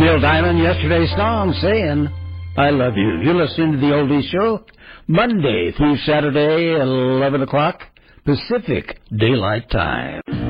Neil Diamond, yesterday's song, saying, I love you. You're listening to the Oldies Show, Monday through Saturday, 11 o'clock, Pacific Daylight Time.